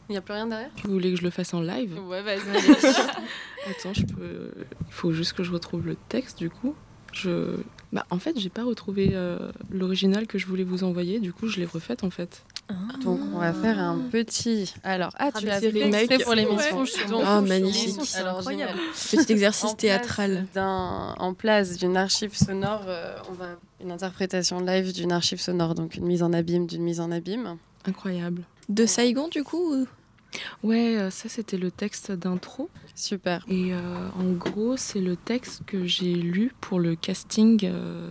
Il n'y a plus rien derrière? Vous voulez que je le fasse en live? Ouais, vas-y. Attends, il faut juste que je retrouve le texte, du coup. En fait, j'ai pas retrouvé l'original que je voulais vous envoyer, du coup, je l'ai refaite, en fait. Donc, on va faire un petit... Alors, tu as c'est fait remake. exprès pour l'émission. Ah, magnifique. C'est incroyable. Petit exercice théâtral. En place d'une archive sonore, une interprétation live d'une archive sonore, donc une mise en abîme d'une mise en abîme. Incroyable. De Saigon, du coup Ouais, ça, c'était le texte d'intro. Super. Et en gros, c'est le texte que j'ai lu pour le casting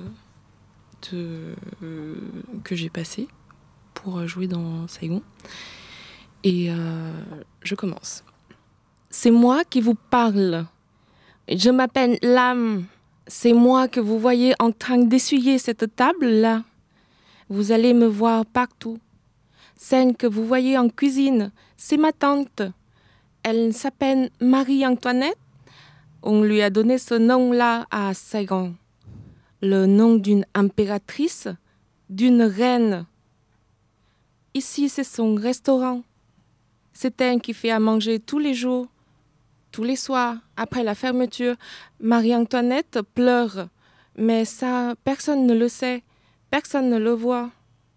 que j'ai passé pour jouer dans Saigon. Et je commence. C'est moi qui vous parle. Je m'appelle Lam. C'est moi que vous voyez en train d'essuyer cette table-là. Vous allez me voir partout. Celle que vous voyez en cuisine, c'est ma tante. Elle s'appelle Marie-Antoinette. On lui a donné ce nom-là à Saigon. Le nom d'une impératrice, d'une reine. Ici, c'est son restaurant. C'est elle qui fait à manger tous les jours, tous les soirs, après la fermeture. Marie-Antoinette pleure, mais ça, personne ne le sait, personne ne le voit.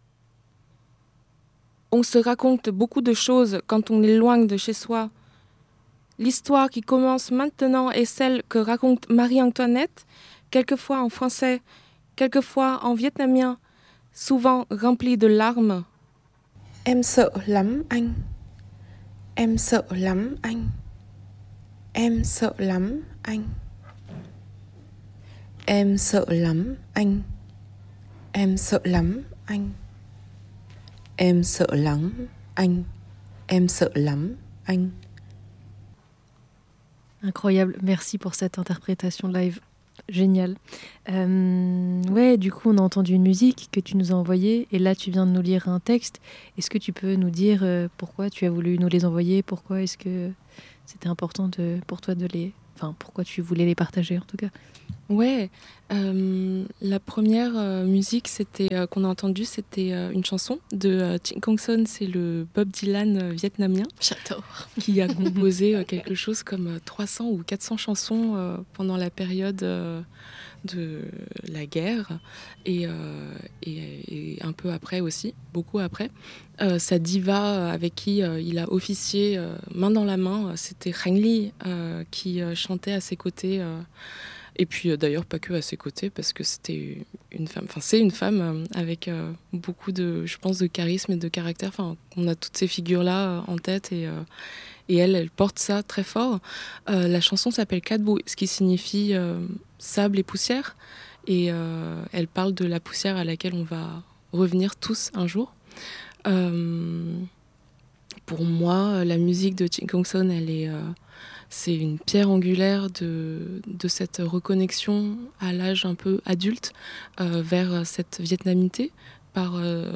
On se raconte beaucoup de choses quand on est loin de chez soi. L'histoire qui commence maintenant est celle que raconte Marie-Antoinette, quelquefois en français, quelquefois en vietnamien, souvent remplie de larmes. Em sợ lắm anh. Em sợ lắm anh. Em sợ lắm anh. Em sợ lắm anh. Em sợ lắm anh. Em sợ lắm anh. Em sợ lắm anh. Incroyable, merci pour cette interprétation live. Génial. Ouais, du coup, on a entendu une musique que tu nous as envoyée et là, tu viens de nous lire un texte. Est-ce que tu peux nous dire pourquoi tu as voulu nous les envoyer? Pourquoi est-ce que c'était important pour toi de les... Enfin, pourquoi tu voulais les partager, en tout cas? Ouais, la première musique qu'on a entendue, c'était une chanson de Chinh Kong Son, c'est le Bob Dylan vietnamien. J'adore. Qui a composé quelque chose comme 300 ou 400 chansons pendant la période de la guerre et un peu après aussi, beaucoup après. Sa diva avec qui il a officié main dans la main, c'était Hang Lee qui chantait à ses côtés. Et puis d'ailleurs pas que à ses côtés parce que c'était une femme, enfin c'est une femme avec beaucoup de, je pense, de charisme et de caractère. Enfin, on a toutes ces figures-là en tête et elle porte ça très fort. La chanson s'appelle Kadbu, ce qui signifie sable et poussière. Et elle parle de la poussière à laquelle on va revenir tous un jour. Pour moi, la musique de Chinh Kong Son, c'est une pierre angulaire de cette reconnexion à l'âge un peu adulte vers cette vietnamité par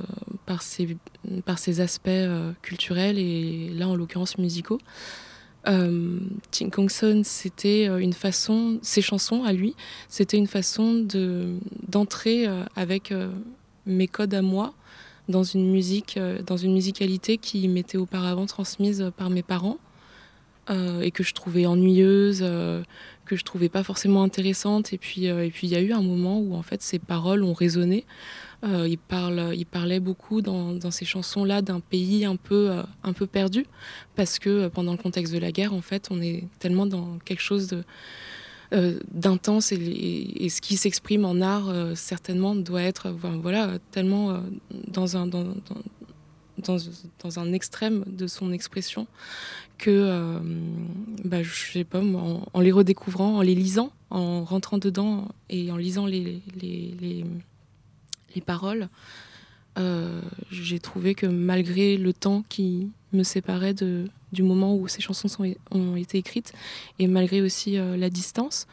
ses aspects culturels et là en l'occurrence musicaux. Chinh Kong Son, c'était une façon, ses chansons à lui, c'était une façon d'entrer avec mes codes à moi dans une musicalité qui m'était auparavant transmise par mes parents. Et que je trouvais ennuyeuse, que je trouvais pas forcément intéressante. Et puis il y a eu un moment où en fait ces paroles ont résonné. Il parlait beaucoup dans ces chansons-là d'un pays un peu perdu, parce que pendant le contexte de la guerre, en fait, on est tellement dans quelque chose d'intense et ce qui s'exprime en art certainement doit être tellement dans un extrême de son expression que je sais pas, en les redécouvrant, en les lisant, en rentrant dedans et en lisant les paroles, j'ai trouvé que malgré le temps qui me séparait du moment où ces chansons ont été écrites et malgré aussi la distance,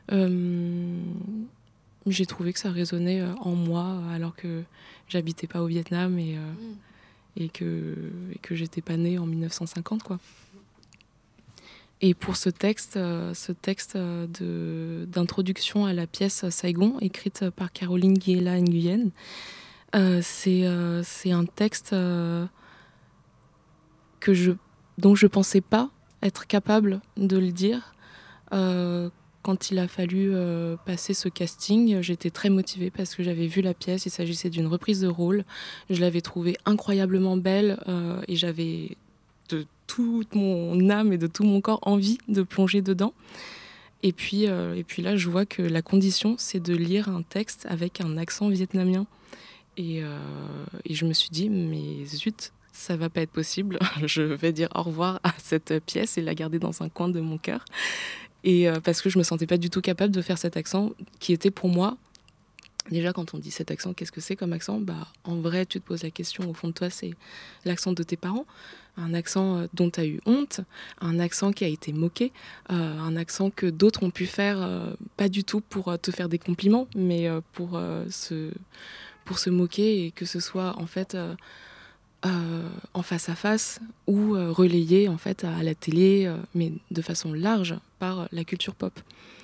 j'ai trouvé que ça résonnait en moi alors que j'habitais pas au Vietnam et que j'étais pas née en 1950, quoi. Et pour ce texte d'introduction à la pièce Saigon, écrite par Caroline Guiela Nguyen, c'est un texte que je dont je pensais pas être capable de le dire. Quand il a fallu passer ce casting, j'étais très motivée parce que j'avais vu la pièce. Il s'agissait d'une reprise de rôle. Je l'avais trouvée incroyablement belle et j'avais de toute mon âme et de tout mon corps envie de plonger dedans. Et puis là, je vois que la condition, c'est de lire un texte avec un accent vietnamien. Et je me suis dit, mais zut, ça va pas être possible. Je vais dire au revoir à cette pièce et la garder dans un coin de mon cœur. Et parce que je me sentais pas du tout capable de faire cet accent qui était pour moi... Déjà, quand on dit cet accent, qu'est-ce que c'est comme accent ? En vrai, tu te poses la question, au fond de toi, c'est l'accent de tes parents, un accent dont tu as eu honte, un accent qui a été moqué, un accent que d'autres ont pu faire, pas du tout pour te faire des compliments, mais pour se moquer, et que ce soit en fait en face à face ou relayé en fait à la télé, mais de façon large par la culture pop.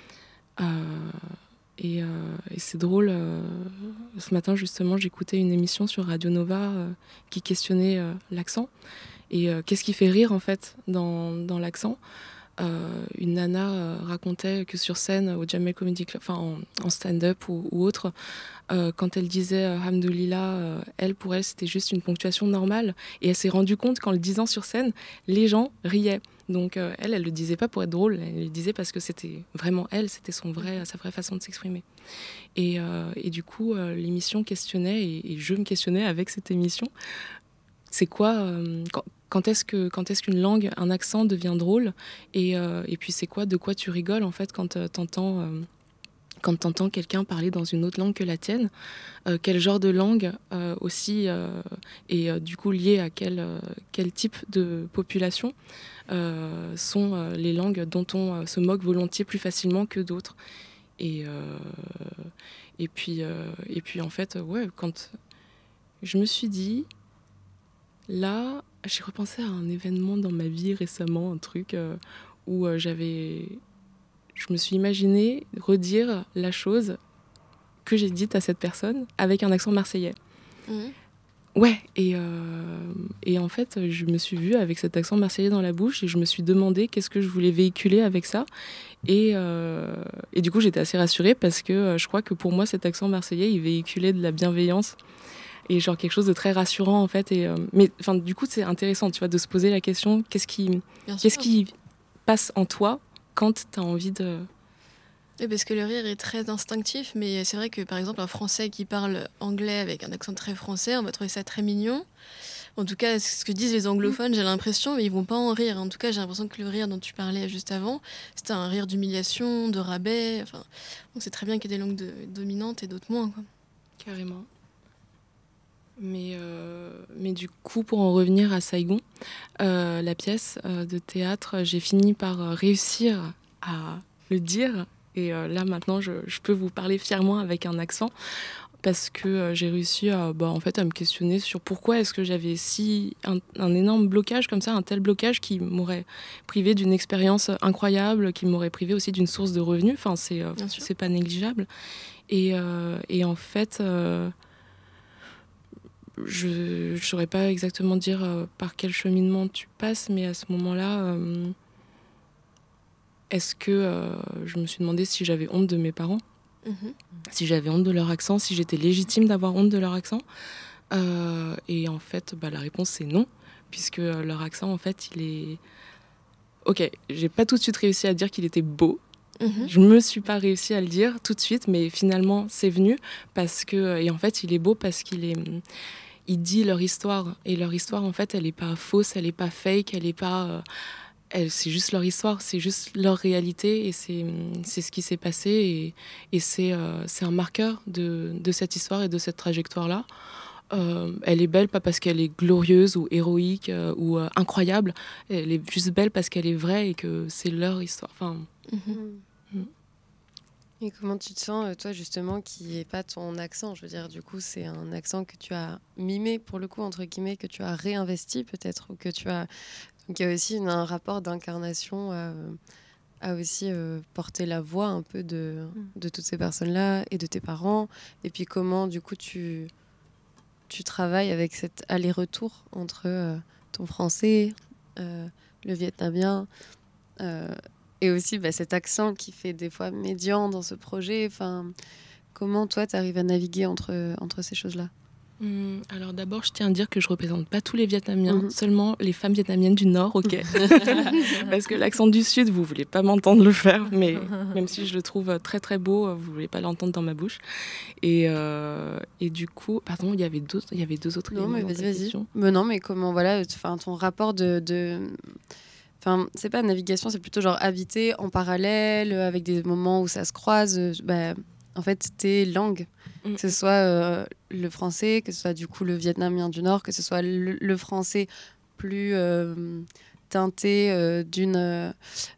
Et c'est drôle, ce matin justement j'écoutais une émission sur Radio Nova qui questionnait l'accent et qu'est-ce qui fait rire en fait dans l'accent. Une nana racontait que sur scène au Jamel Comedy Club, enfin en stand-up ou autre, quand elle disait Hamdoulillah, pour elle c'était juste une ponctuation normale et elle s'est rendue compte qu'en le disant sur scène les gens riaient. Donc elle le disait pas pour être drôle, elle le disait parce que c'était vraiment elle, c'était sa vraie façon de s'exprimer. Et du coup, l'émission questionnait, et je me questionnais avec cette émission. C'est quoi, quand est-ce qu'une langue, un accent devient drôle, et puis c'est quoi, de quoi tu rigoles en fait quand t'entends quelqu'un parler dans une autre langue que la tienne, quel genre de langue aussi est du coup lié à quel type de population sont les langues dont on se moque volontiers plus facilement que d'autres. Et puis en fait, ouais, quand je me suis dit, là, j'ai repensé à un événement dans ma vie récemment, un truc où je me suis imaginé redire la chose que j'ai dite à cette personne avec un accent marseillais. Mmh. Ouais, et en fait, je me suis vue avec cet accent marseillais dans la bouche et je me suis demandé qu'est-ce que je voulais véhiculer avec ça. Et du coup, j'étais assez rassurée parce que je crois que pour moi, cet accent marseillais, il véhiculait de la bienveillance et genre quelque chose de très rassurant en fait. Mais enfin, du coup, c'est intéressant, tu vois, de se poser la question qu'est-ce qui passe en toi quand tu as envie de... Oui, parce que le rire est très instinctif, mais c'est vrai que par exemple un Français qui parle anglais avec un accent très français, on va trouver ça très mignon. En tout cas, c'est ce que disent les anglophones, j'ai l'impression, mais ils vont pas en rire. En tout cas, j'ai l'impression que le rire dont tu parlais juste avant, c'était un rire d'humiliation, de rabais. Enfin, on sait très bien qu'il y a des langues dominantes et d'autres moins, quoi. Carrément. Mais du coup, pour en revenir à Saigon, la pièce de théâtre, j'ai fini par réussir à le dire. Et là, maintenant, je peux vous parler fièrement avec un accent parce que j'ai réussi en fait, à me questionner sur pourquoi est-ce que j'avais un énorme blocage comme ça, un tel blocage qui m'aurait privé d'une expérience incroyable, qui m'aurait privé aussi d'une source de revenus. Enfin, c'est pas négligeable. Et en fait... je ne saurais pas exactement dire par quel cheminement tu passes, mais à ce moment-là, est-ce que je me suis demandé si j'avais honte de mes parents, si j'avais honte de leur accent, si j'étais légitime d'avoir honte de leur accent. Et en fait, la réponse c'est non, puisque leur accent, en fait, il est... Ok, j'ai pas tout de suite réussi à dire qu'il était beau. Je me suis pas réussi à le dire tout de suite, mais finalement c'est venu parce que... Et en fait, il est beau parce il dit leur histoire, et leur histoire en fait elle est pas fausse, elle est pas fake, elle est pas c'est juste leur histoire, c'est juste leur réalité, et c'est ce qui s'est passé, et c'est un marqueur de cette histoire et de cette trajectoire là. Elle est belle pas parce qu'elle est glorieuse ou héroïque ou incroyable, elle est juste belle parce qu'elle est vraie et que c'est leur histoire. Enfin, Et comment tu te sens, toi, justement, qui n'est pas ton accent ? Je veux dire, du coup, c'est un accent que tu as mimé, pour le coup, entre guillemets, que tu as réinvesti, peut-être, ou que tu as... Donc, il y a aussi un rapport d'incarnation à aussi porter la voix un peu de toutes ces personnes-là et de tes parents. Et puis, comment, du coup, tu travailles avec cet aller-retour entre ton français, le vietnamien, et aussi cet accent qui fait des fois médian dans ce projet. Enfin, comment toi, tu arrives à naviguer entre ces choses-là? Alors d'abord, je tiens à dire que je représente pas tous les Vietnamiens, seulement les femmes vietnamiennes du Nord, ok. Parce que l'accent du Sud, vous voulez pas m'entendre le faire, mais même si je le trouve très très beau, vous voulez pas l'entendre dans ma bouche. Et du coup, pardon, il y avait deux autres. Non, mais vas-y. Mais non, mais comment, voilà, ton rapport Enfin, c'est pas navigation, c'est plutôt genre habiter en parallèle, avec des moments où ça se croise. En fait, tes langues, que ce soit le français, que ce soit du coup le vietnamien du Nord, que ce soit le français plus teinté d'une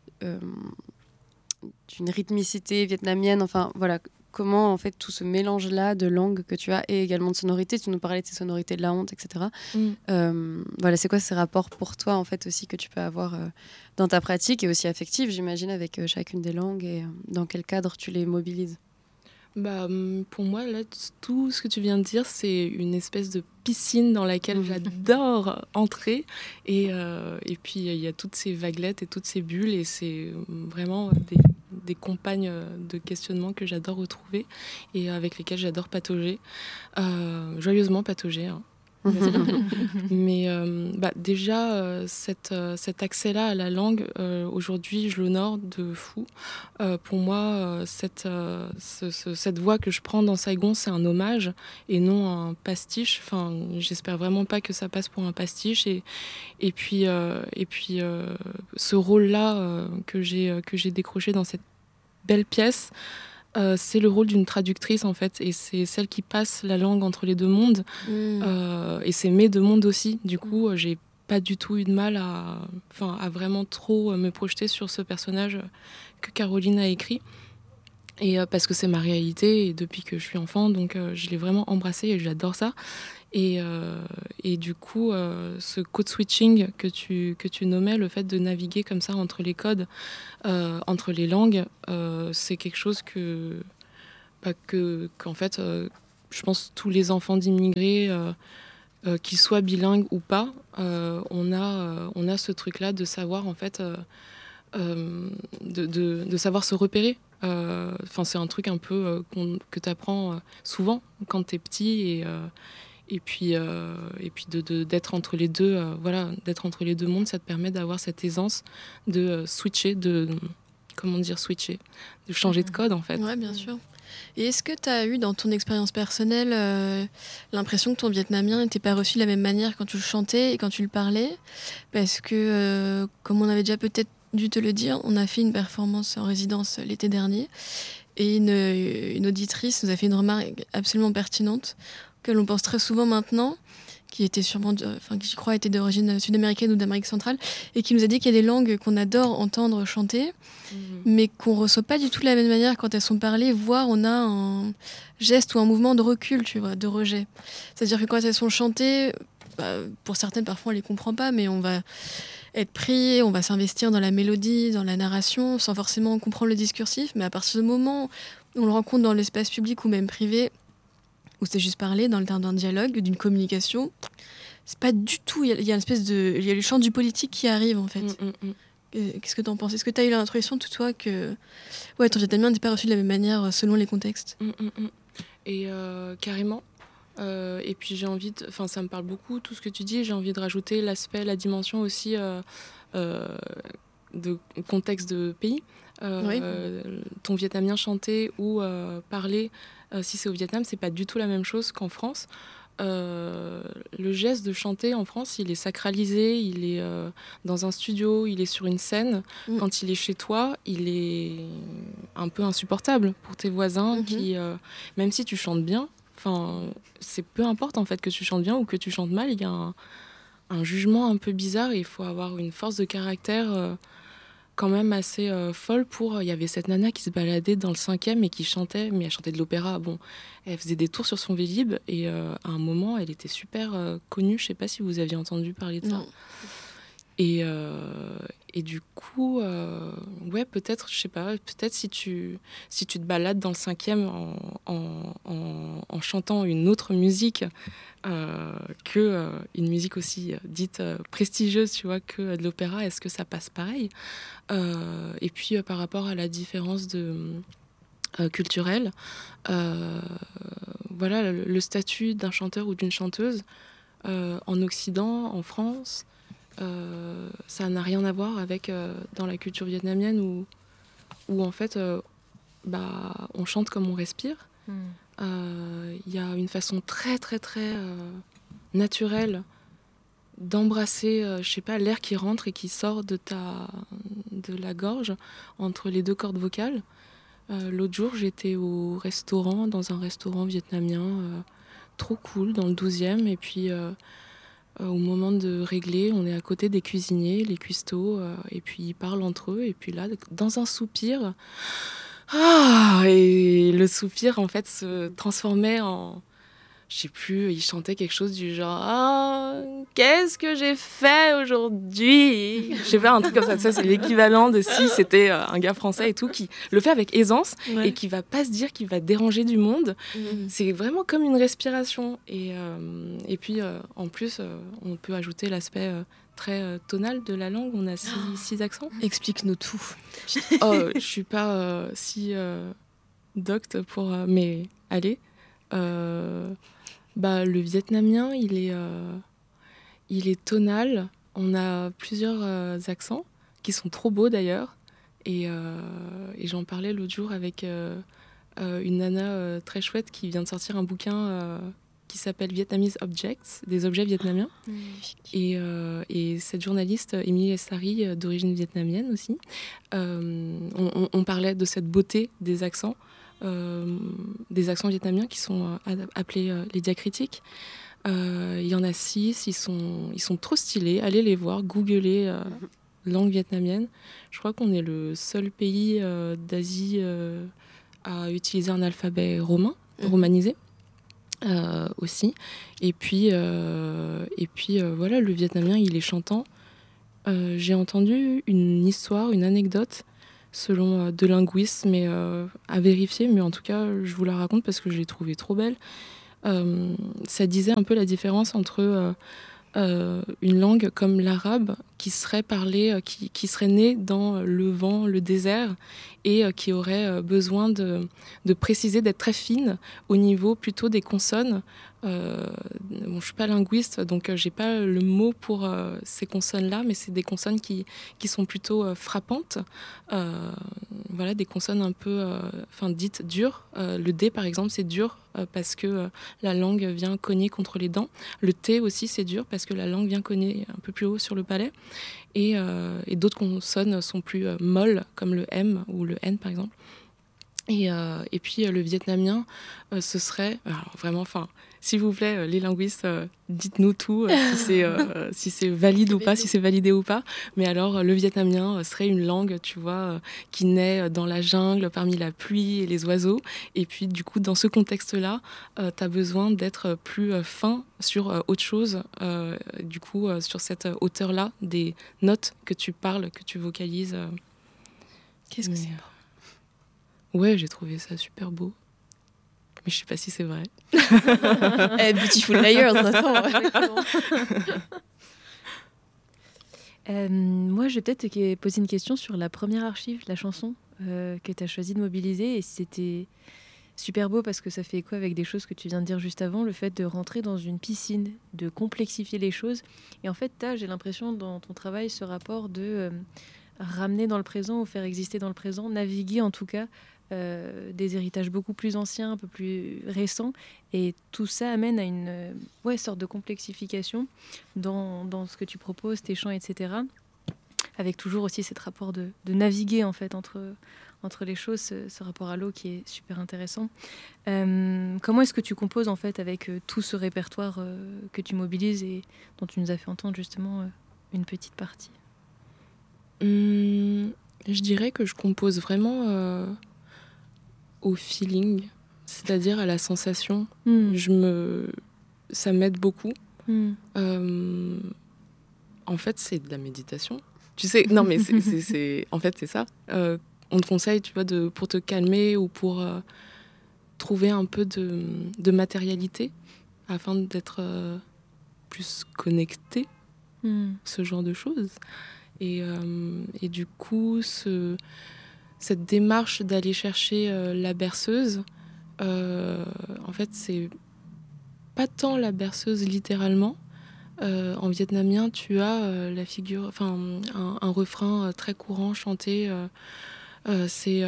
rythmicité vietnamienne. Enfin, voilà, comment en fait tout ce mélange-là de langues que tu as et également de sonorités. Tu nous parlais de ces sonorités de la honte, etc. Voilà, c'est quoi ces rapports pour toi en fait aussi que tu peux avoir dans ta pratique et aussi affective, j'imagine, avec chacune des langues et dans quel cadre tu les mobilises? Pour moi, là, tout ce que tu viens de dire, c'est une espèce de piscine dans laquelle j'adore entrer. Et puis, il y a toutes ces vaguelettes et toutes ces bulles. Et c'est vraiment des compagnes de questionnement que j'adore retrouver et avec lesquelles j'adore patauger. Joyeusement patauger, hein. Mais déjà, cet accès-là à la langue, aujourd'hui, je l'honore de fou. Pour moi, cette voix que je prends dans Saigon, c'est un hommage et non un pastiche. Enfin, j'espère vraiment pas que ça passe pour un pastiche. Et puis, ce rôle-là que j'ai décroché dans cette belle pièce, c'est le rôle d'une traductrice en fait, et c'est celle qui passe la langue entre les deux mondes, et c'est mes deux mondes aussi. Du coup, j'ai pas du tout eu de mal à vraiment trop me projeter sur ce personnage que Caroline a écrit, et parce que c'est ma réalité et depuis que je suis enfant, donc je l'ai vraiment embrassé et j'adore ça. Et du coup, ce code switching que tu nommais, le fait de naviguer comme ça entre les codes, entre les langues, c'est quelque chose qu'en fait, je pense tous les enfants d'immigrés, qu'ils soient bilingues ou pas, on a ce truc-là de savoir en fait, de savoir se repérer. C'est un truc un peu que tu apprends souvent quand tu es petit, et puis d'être entre les deux, d'être entre les deux mondes, ça te permet d'avoir cette aisance de switcher, de changer de code en fait. Ouais, bien sûr. Et est-ce que tu as eu dans ton expérience personnelle l'impression que ton vietnamien n'était pas reçu de la même manière quand tu le chantais et quand tu le parlais? Parce que, comme on avait déjà peut-être dû te le dire, on a fait une performance en résidence l'été dernier et une auditrice nous a fait une remarque absolument pertinente que l'on pense très souvent maintenant, qui était sûrement, qui je crois était d'origine sud-américaine ou d'Amérique centrale, et qui nous a dit qu'il y a des langues qu'on adore entendre chanter, mais qu'on ne reçoit pas du tout de la même manière quand elles sont parlées, voire on a un geste ou un mouvement de recul, tu vois, de rejet. C'est-à-dire que quand elles sont chantées, pour certaines, parfois on ne les comprend pas, mais on va être pris, on va s'investir dans la mélodie, dans la narration, sans forcément comprendre le discursif, mais à partir du moment où on le rencontre dans l'espace public ou même privé, où c'est juste parler dans le terme d'un dialogue, d'une communication, c'est pas du tout. Il y a une espèce de. Il y a le chant du politique qui arrive, en fait. Qu'est-ce que t'en penses? Est-ce que t'as eu l'intuition, toi, que ton vietnamien n'est pas reçu de la même manière selon les contextes? Et carrément. Et puis j'ai envie de. Enfin, ça me parle beaucoup, tout ce que tu dis. J'ai envie de rajouter l'aspect, la dimension aussi de contexte de pays. Ton vietnamien chanter ou parler, si c'est au Vietnam, c'est pas du tout la même chose qu'en France. Le geste de chanter en France, il est sacralisé, il est dans un studio, il est sur une scène. Quand il est chez toi, il est un peu insupportable pour tes voisins qui, même si tu chantes bien, c'est peu importe en fait que tu chantes bien ou que tu chantes mal, il y a un jugement un peu bizarre et il faut avoir une force de caractère quand même assez folle pour... Il y avait cette nana qui se baladait dans le 5e et qui chantait, mais elle chantait de l'opéra. Bon, elle faisait des tours sur son Vélib et à un moment, elle était super connue. Je sais pas si vous aviez entendu parler de ça. Et du coup, ouais, peut-être, je sais pas, peut-être si tu te balades dans le 5e en chantant une autre musique que une musique aussi dite prestigieuse, tu vois, que de l'opéra, est-ce que ça passe pareil? Et puis, par rapport à la différence culturelle, voilà, le statut d'un chanteur ou d'une chanteuse en Occident, en France, ça n'a rien à voir avec dans la culture vietnamienne où en fait on chante comme on respire. Y a une façon très très très naturelle d'embrasser, je sais pas, l'air qui rentre et qui sort de la gorge entre les deux cordes vocales. L'autre jour, j'étais dans un restaurant vietnamien trop cool dans le 12e, et puis au moment de régler, on est à côté des cuisiniers, les cuistots, et puis ils parlent entre eux. Et puis là, dans un soupir, et le soupir, en fait, se transformait en... Je sais plus, ils chantaient quelque chose du genre « Ah, qu'est-ce que j'ai fait aujourd'hui ?» Je sais pas, un truc comme ça. Ça, c'est l'équivalent de si c'était un gars français et tout, qui le fait avec aisance et qui va pas se dire qu'il va déranger du monde. C'est vraiment comme une respiration. Et puis, en plus, on peut ajouter l'aspect très tonal de la langue. On a 6 accents. Explique-nous tout. Je suis pas si docte pour... mais allez. Le vietnamien, il est tonal. On a plusieurs accents qui sont trop beaux d'ailleurs. Et j'en parlais l'autre jour avec une nana très chouette qui vient de sortir un bouquin qui s'appelle Vietnamese Objects, des objets vietnamiens. Et cette journaliste, Émilie Essari, d'origine vietnamienne aussi, on parlait de cette beauté des accents vietnamiens qui sont appelés les diacritiques. Il y en a 6, ils sont trop stylés. Allez les voir, googlez langue vietnamienne. Je crois qu'on est le seul pays d'Asie à utiliser un alphabet romanisé aussi. Et puis voilà, le vietnamien, il est chantant. J'ai entendu une histoire, une anecdote selon deux linguistes, mais à vérifier. Mais en tout cas, je vous la raconte parce que je l'ai trouvée trop belle. Ça disait un peu la différence entre une langue comme l'arabe qui serait parlée, qui serait née dans le vent, le désert, et qui aurait besoin de préciser, d'être très fine au niveau plutôt des consonnes. Je ne suis pas linguiste, donc j'ai pas le mot pour ces consonnes-là, mais c'est des consonnes qui sont plutôt frappantes. Voilà, des consonnes un peu dites dures. Le D, par exemple, c'est dur parce que la langue vient cogner contre les dents. Le T aussi, c'est dur parce que la langue vient cogner un peu plus haut sur le palais. Et d'autres consonnes sont plus molles, comme le M ou le N, par exemple. Et puis le vietnamien, ce serait... Alors vraiment, s'il vous plaît, les linguistes, dites-nous tout, si c'est valide ou pas, si c'est validé ou pas. Mais alors, le vietnamien serait une langue, tu vois, qui naît dans la jungle, parmi la pluie et les oiseaux. Et puis, du coup, dans ce contexte-là, tu as besoin d'être plus fin sur autre chose, du coup, sur cette hauteur-là, des notes que tu parles, que tu vocalises. Qu'est-ce que c'est beau. Ouais, j'ai trouvé ça super beau. Mais je sais pas si c'est vrai. Beautiful Layers, attends. Moi, je vais peut-être te poser une question sur la première archive, la chanson que tu as choisi de mobiliser. Et c'était super beau parce que ça fait écho avec des choses que tu viens de dire juste avant, le fait de rentrer dans une piscine, de complexifier les choses. Et en fait, j'ai l'impression dans ton travail ce rapport de ramener dans le présent ou faire exister dans le présent, naviguer en tout cas des héritages beaucoup plus anciens, un peu plus récents, et tout ça amène à une sorte de complexification dans ce que tu proposes, tes chants, etc. Avec toujours aussi cet rapport de naviguer en fait entre les choses, ce rapport à l'eau qui est super intéressant. Comment est-ce que tu composes en fait avec tout ce répertoire que tu mobilises et dont tu nous as fait entendre justement une petite partie? Je dirais que je compose vraiment au feeling, c'est-à-dire à la sensation. Ça m'aide beaucoup. En fait, c'est de la méditation. Tu sais, non, mais en fait, c'est ça. On te conseille, tu vois, pour te calmer ou pour trouver un peu de matérialité afin d'être plus connecté, ce genre de choses. Et du coup, cette démarche d'aller chercher la berceuse, en fait, c'est pas tant la berceuse littéralement. En vietnamien, tu as la figure, enfin un refrain très courant chanté. C'est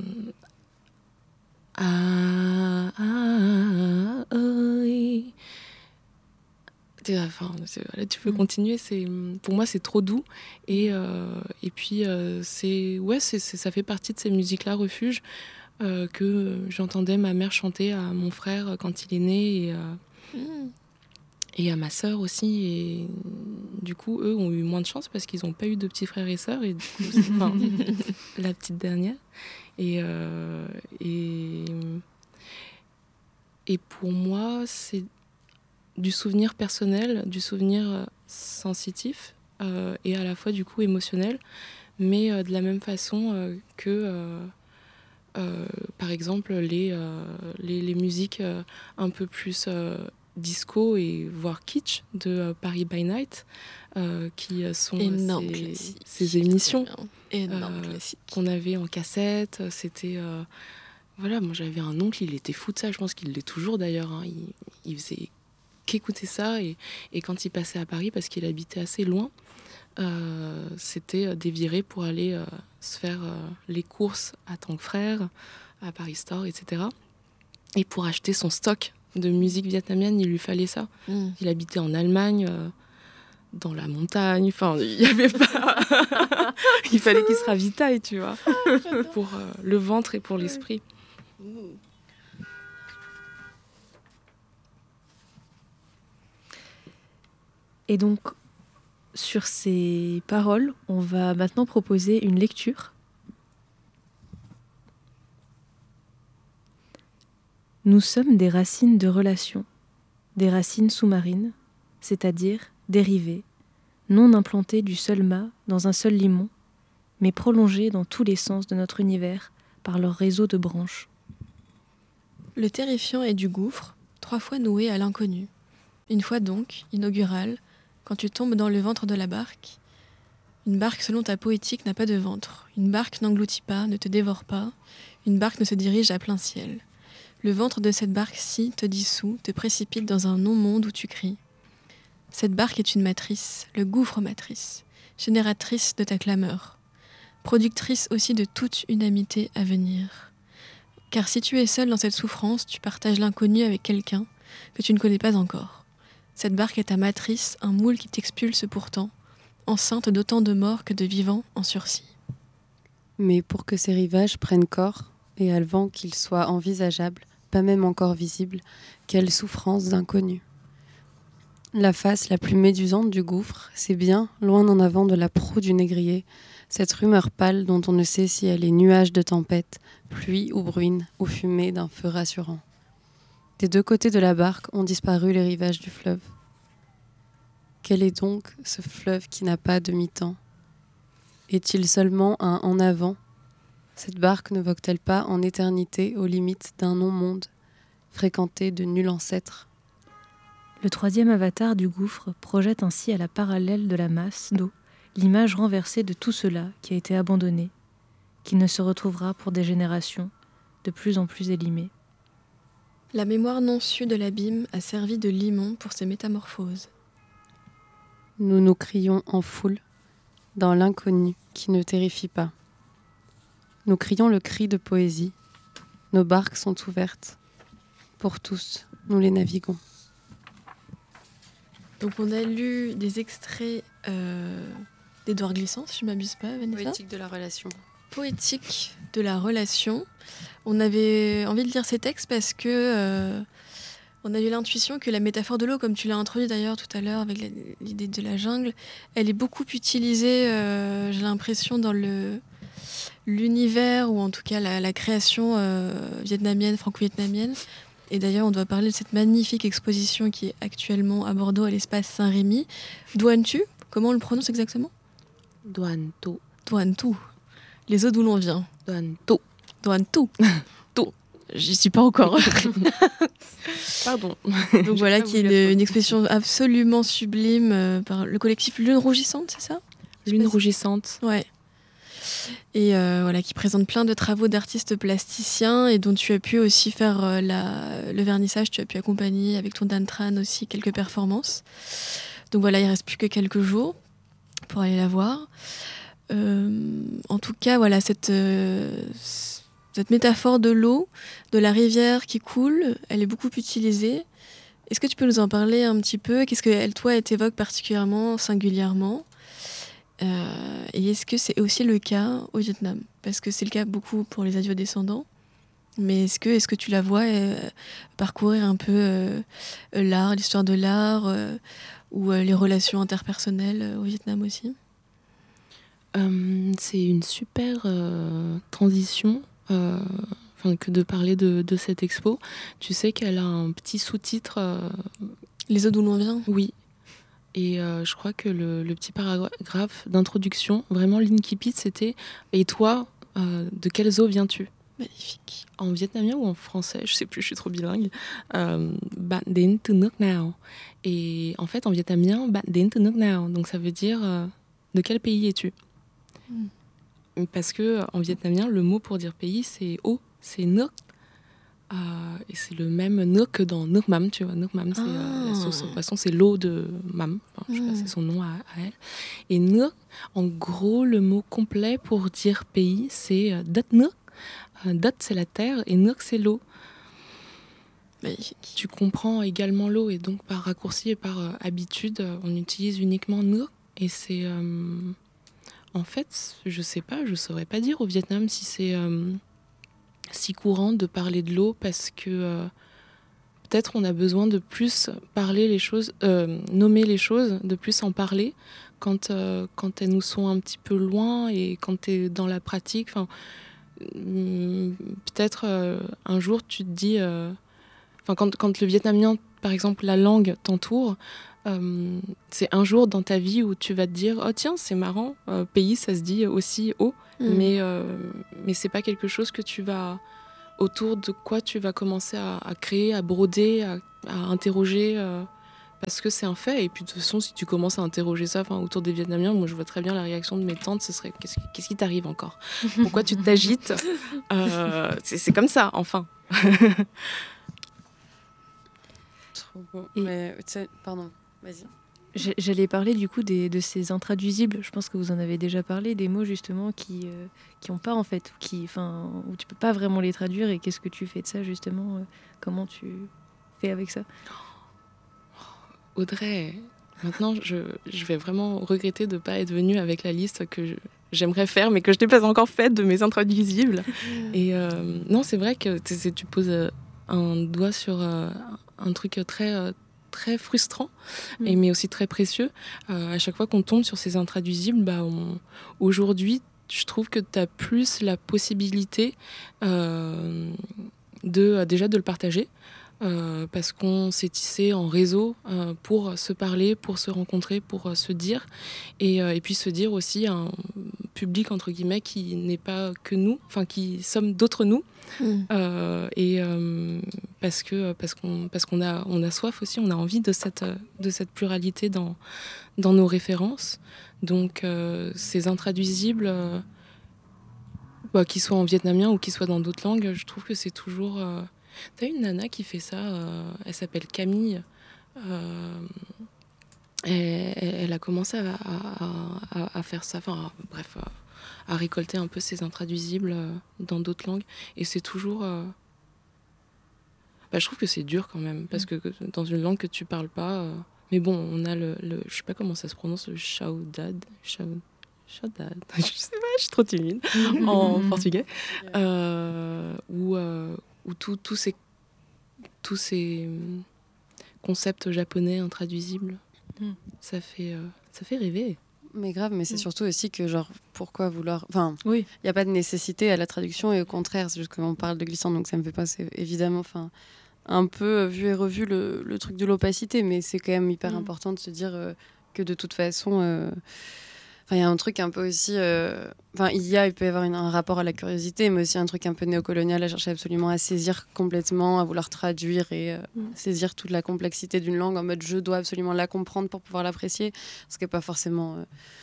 oi. Enfin, là, tu peux continuer. Pour moi, c'est trop doux. Et puis, ça fait partie de ces musiques-là, refuge, que j'entendais ma mère chanter à mon frère quand il est né et à ma sœur aussi. Et du coup, eux ont eu moins de chance parce qu'ils n'ont pas eu de petits frères et sœurs. Et du coup, c'est la petite dernière. Et pour moi, c'est du souvenir personnel, du souvenir sensitif et à la fois du coup émotionnel, mais de la même façon que par exemple les musiques un peu plus disco et voire kitsch de Paris by Night, qui sont ces émissions qu'on avait en cassette. C'était voilà, moi j'avais un oncle, il était fou de ça, je pense qu'il l'est toujours d'ailleurs, hein. Il faisait qu'écouter ça, et quand il passait à Paris, parce qu'il habitait assez loin, c'était des virées pour aller se faire les courses à Tank Frère, à Paris Store, etc. Et pour acheter son stock de musique vietnamienne, il lui fallait ça. Il habitait en Allemagne, dans la montagne, enfin, il y avait pas... il fallait qu'il se ravitaille, tu vois, pour le ventre et pour l'esprit. Et donc, sur ces paroles, on va maintenant proposer une lecture. Nous sommes des racines de relations, des racines sous-marines, c'est-à-dire dérivées, non implantées du seul mât dans un seul limon, mais prolongées dans tous les sens de notre univers par leur réseau de branches. Le terrifiant est du gouffre, 3 fois noué à l'inconnu. Une fois donc, inaugurale, quand tu tombes dans le ventre de la barque. Une barque selon ta poétique n'a pas de ventre. Une barque n'engloutit pas, ne te dévore pas. Une barque ne se dirige à plein ciel. Le ventre de cette barque-ci te dissout, te précipite dans un non-monde où tu cries. Cette barque est une matrice, le gouffre matrice, génératrice de ta clameur, productrice aussi de toute une amitié à venir. Car si tu es seul dans cette souffrance, tu partages l'inconnu avec quelqu'un que tu ne connais pas encore. Cette barque est ta matrice, un moule qui t'expulse pourtant, enceinte d'autant de morts que de vivants en sursis. Mais pour que ces rivages prennent corps, et avant qu'ils soient envisageables, pas même encore visibles, quelle souffrance d'inconnu. La face la plus médusante du gouffre, c'est bien, loin en avant de la proue du négrier, cette rumeur pâle dont on ne sait si elle est nuage de tempête, pluie ou bruine, ou fumée d'un feu rassurant. Des deux côtés de la barque ont disparu les rivages du fleuve. Quel est donc ce fleuve qui n'a pas de mi-temps ? Est-il seulement un en avant ? Cette barque ne vogue-t-elle pas en éternité aux limites d'un non-monde, fréquenté de nuls ancêtres ? Le troisième avatar du gouffre projette ainsi à la parallèle de la masse d'eau l'image renversée de tout cela qui a été abandonné, qui ne se retrouvera pour des générations de plus en plus élimées. La mémoire non sue de l'abîme a servi de limon pour ses métamorphoses. Nous nous crions en foule, dans l'inconnu qui ne terrifie pas. Nous crions le cri de poésie. Nos barques sont ouvertes. Pour tous, nous les naviguons. Donc on a lu des extraits d'Édouard Glissant, si je ne m'abuse pas, Vanessa. Poétique de la relation. Poétique de la relation. On avait envie de lire ces textes parce que on a eu l'intuition que la métaphore de l'eau, comme tu l'as introduit d'ailleurs tout à l'heure avec l'idée de la jungle, elle est beaucoup utilisée, j'ai l'impression, dans l'univers, ou en tout cas la création vietnamienne, franco-vietnamienne. Et d'ailleurs, on doit parler de cette magnifique exposition qui est actuellement à Bordeaux, à l'espace Saint-Rémy. Doan Tu, comment on le prononce exactement ? Doan to. Douane tout. Les eaux d'où l'on vient. Doan to. Douane tout. Tout. J'y suis pas encore. Pardon. Donc voilà, qui est une expression absolument sublime par le collectif Lune Rougissante, c'est ça? Lune rougissante. Ouais. Et voilà, qui présente plein de travaux d'artistes plasticiens et dont tu as pu aussi faire le vernissage, tu as pu accompagner avec ton Dan Tran aussi quelques performances. Donc voilà, il reste plus que quelques jours pour aller la voir. En tout cas, voilà, cette métaphore de l'eau, de la rivière qui coule, elle est beaucoup utilisée. Est-ce que tu peux nous en parler un petit peu? Qu'est-ce qu'elle, toi, elle t'évoque particulièrement, singulièrement? Et est-ce que c'est aussi le cas au Vietnam? Parce que c'est le cas beaucoup pour les adieux-descendants. Mais est-ce que tu la vois parcourir un peu l'art, l'histoire de l'art ou les relations interpersonnelles au Vietnam aussi? C'est une super transition que de parler de cette expo. Tu sais qu'elle a un petit sous-titre. Les eaux d'où l'on vient? Oui. Et je crois que le petit paragraphe d'introduction, vraiment l'incipit, c'était « Et toi, de quelles eaux viens-tu » Magnifique. En vietnamien ou en français, je sais plus, je suis trop bilingue. Bạn đến từ nước nào? Et en fait, en vietnamien, bạn đến từ nước nào? Donc ça veut dire de quel pays es-tu? Parce que en vietnamien, le mot pour dire pays, c'est eau, c'est nước. Et c'est le même nước que dans nước mắm, tu vois. Nước mắm, c'est la sauce au poisson, c'est l'eau de mắm. Enfin, je sais pas, c'est son nom à elle. Et nước, en gros, le mot complet pour dire pays, c'est đất nước. Đất, c'est la terre, et nước, c'est l'eau. Magnifique. Tu comprends également l'eau, et donc par raccourci et par habitude, on utilise uniquement nước. Et c'est... en fait, je sais pas, je saurais pas dire au Vietnam si c'est... si courant de parler de l'eau parce que peut-être on a besoin de plus parler les choses, nommer les choses, de plus en parler quand elles nous sont un petit peu loin et quand tu es dans la pratique. Peut-être un jour tu te dis... quand le vietnamien, par exemple, la langue t'entoure, c'est un jour dans ta vie où tu vas te dire « Oh tiens, c'est marrant, pays, ça se dit aussi eau ». Mais c'est pas quelque chose que tu vas... autour de quoi tu vas commencer à créer, à broder, à interroger, parce que c'est un fait. Et puis de toute façon, si tu commences à interroger ça autour des Vietnamiens, moi je vois très bien la réaction de mes tantes, ce serait qu'est-ce qui t'arrive encore? Pourquoi tu t'agites? C'est comme ça, enfin. Trop bon. Mais, pardon, vas-y. J'allais parler du coup de ces intraduisibles. Je pense que vous en avez déjà parlé, des mots justement qui ont pas en fait, où tu peux pas vraiment les traduire. Et qu'est-ce que tu fais de ça justement? Comment tu fais avec ça? Audrey, maintenant je vais vraiment regretter de ne pas être venue avec la liste que j'aimerais faire, mais que je n'ai pas encore faite de mes intraduisibles. Et non, c'est vrai que tu poses un doigt sur un truc très frustrant, mais aussi très précieux. À chaque fois qu'on tombe sur ces intraduisibles, aujourd'hui, je trouve que tu as plus la possibilité déjà de le partager, parce qu'on s'est tissé en réseau pour se parler, pour se rencontrer, pour se dire, et puis se dire aussi à un public, entre guillemets, qui n'est pas que nous, qui sommes d'autres nous, parce qu'on a soif aussi, on a envie de cette pluralité dans nos références. Donc ces intraduisibles, qu'ils soient en vietnamien ou qu'ils soient dans d'autres langues, je trouve que c'est toujours... T'as une nana qui fait ça, elle s'appelle Camille. Elle a commencé à faire ça, à récolter un peu ses intraduisibles dans d'autres langues. Et c'est toujours... je trouve que c'est dur quand même, parce que dans une langue que tu parles pas... mais bon, on a je sais pas comment ça se prononce, le chaudad. Je sais pas, je suis trop timide en portugais. Où tous ces concepts japonais intraduisibles, ça fait rêver. Mais grave, mais c'est surtout aussi que, pourquoi vouloir... oui. Il n'y a pas de nécessité à la traduction, et au contraire, c'est juste qu'on parle de glissant, donc ça me fait penser, évidemment, un peu vu et revu le truc de l'opacité, mais c'est quand même hyper important de se dire que de toute façon... Enfin, il y a un truc un peu aussi... il peut y avoir un rapport à la curiosité, mais aussi un truc un peu néocolonial à chercher absolument à saisir complètement, à vouloir traduire et saisir toute la complexité d'une langue en mode je dois absolument la comprendre pour pouvoir l'apprécier, ce qui n'est pas forcément...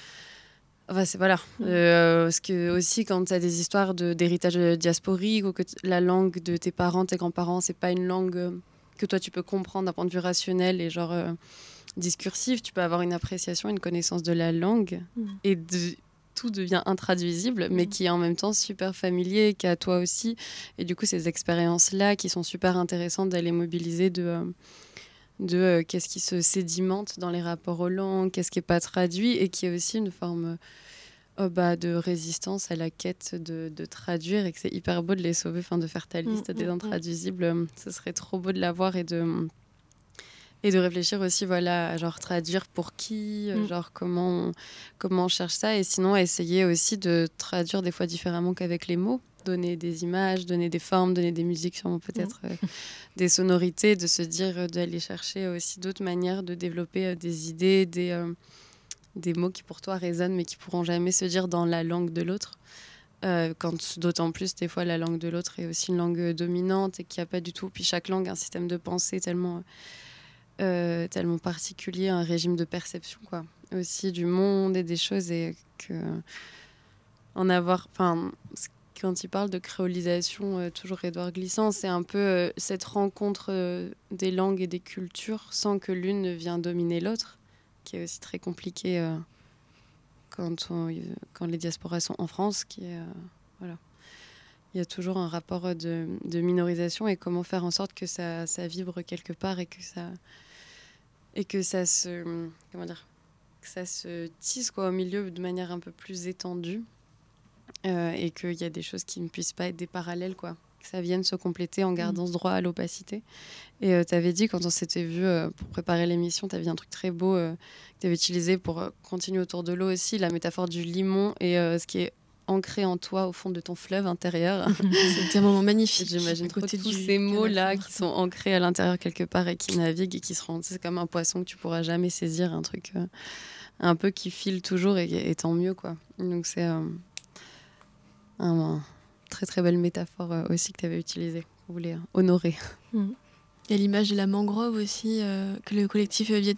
Parce que aussi, quand tu as des histoires d'héritage diasporique ou que la langue de tes parents, tes grands-parents, c'est pas une langue que toi tu peux comprendre d'un point de vue rationnel et discursif, tu peux avoir une appréciation, une connaissance de la langue et tout devient intraduisible, mais qui est en même temps super familier, qu'à toi aussi. Et du coup, ces expériences-là qui sont super intéressantes d'aller mobiliser de qu'est-ce qui se sédimente dans les rapports aux langues, qu'est-ce qui n'est pas traduit, et qui est aussi une forme de résistance à la quête de traduire, et que c'est hyper beau de les sauver, de faire ta liste des intraduisibles. Ce serait trop beau de l'avoir et de réfléchir aussi à traduire pour qui, comment on cherche ça, et sinon essayer aussi de traduire des fois différemment qu'avec les mots, donner des images, donner des formes, donner des musiques, sûrement peut-être des sonorités, de se dire d'aller chercher aussi d'autres manières de développer des idées, des mots qui pour toi résonnent mais qui pourront jamais se dire dans la langue de l'autre. Quand d'autant plus des fois la langue de l'autre est aussi une langue dominante et qu'il n'y a pas du tout, puis chaque langue a un système de pensée tellement particulier, un régime de perception aussi du monde et des choses, et que quand il parle de créolisation, toujours Édouard Glissant, c'est un peu cette rencontre des langues et des cultures sans que l'une ne vienne dominer l'autre, qui est aussi très compliqué quand les diasporas sont en France, il y a toujours un rapport de minorisation, et comment faire en sorte que ça vibre quelque part et que ça se tisse au milieu de manière un peu plus étendue, et qu'il y a des choses qui ne puissent pas être des parallèles, que ça vienne se compléter en gardant ce droit à l'opacité. Et tu avais dit, quand on s'était vu pour préparer l'émission, tu avais un truc très beau que tu avais utilisé pour continuer autour de l'eau aussi, la métaphore du limon et ce qui est ancré en toi au fond de ton fleuve intérieur. C'est un moment magnifique. J'imagine trop tous ces mots-là qui sont ancrés à l'intérieur quelque part et qui naviguent et qui se rendent. C'est comme un poisson que tu pourras jamais saisir, un truc un peu qui file toujours, et tant mieux, Donc c'est un très très belle métaphore aussi que tu avais utilisée. Vous voulez honorer. Il y a l'image de la mangrove aussi, que le collectif